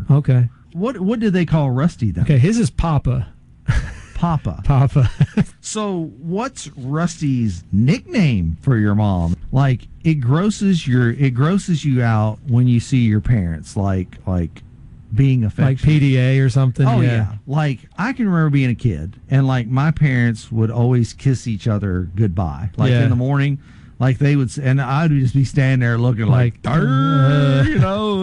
Okay. What did they call Rusty then? Okay, his is Papa. Papa. Papa. So what's Rusty's nickname for your mom? Like it grosses you out when you see your parents like being affectionate. Like PDA or something. Oh yeah. Like I can remember being a kid and like my parents would always kiss each other goodbye. Like in the morning. Like they would, and I would just be standing there looking like, you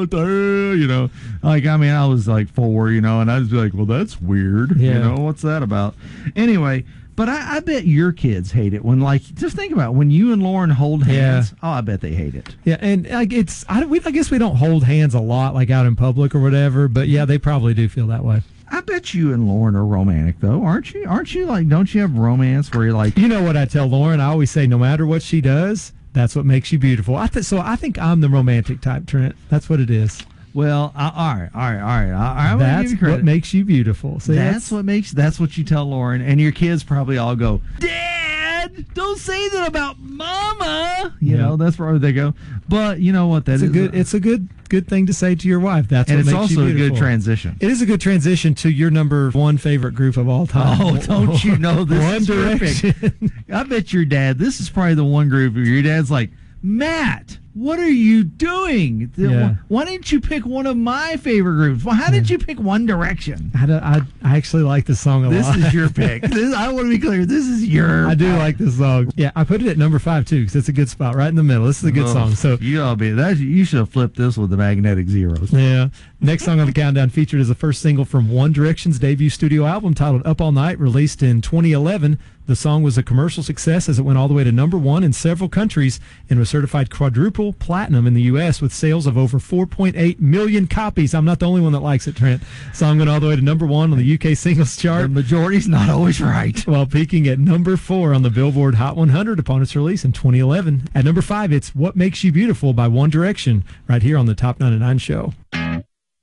know. Like, I mean, I was like 4, and I'd just be like, well, that's weird. Yeah. What's that about? Anyway, but I bet your kids hate it when, like, just think about it, when you and Lauren hold hands. Yeah. Oh, I bet they hate it. Yeah, and like I guess we don't hold hands a lot, like out in public or whatever, but yeah, they probably do feel that way. I bet you and Lauren are romantic, though, aren't you? Aren't you like? Don't you have romance where you're like? You know what I tell Lauren? I always say, no matter what she does, that's what makes you beautiful. So I think I'm the romantic type, Trent. That's what it is. Well, all right. I'm that's give you credit. What makes you beautiful. See, that's what you tell Lauren, and your kids probably all go, Dad, don't say that about Mama. You know, that's where they go. But you know what? It's a good thing to say to your wife. That's what makes you beautiful. And it's also a good transition. It is a good transition to your number 1 favorite group of all time. Oh, don't you know this One is Direction. Perfect. I bet your dad, this is probably the one group where your dad's like, Matt, what are you doing? Yeah. Why didn't you pick one of my favorite groups? Well, how did you pick One Direction? I actually like this song a lot. This is your pick. I want to be clear. This is your I do like this song. Yeah, I put it at number 5, too, because it's a good spot right in the middle. This is a good song. So you should have flipped this with the magnetic zeros. Yeah. Next song on the countdown featured as the first single from One Direction's debut studio album titled Up All Night, released in 2011. The song was a commercial success as it went all the way to number 1 in several countries and was certified quadruple platinum in the U.S. with sales of over 4.8 million copies. I'm not the only one that likes it, Trent. Song went all the way to number 1 on the UK singles chart. The majority's not always right. While peaking at number 4 on the Billboard Hot 100 upon its release in 2011. At number 5, it's What Makes You Beautiful by One Direction, right here on the Top 99 Show.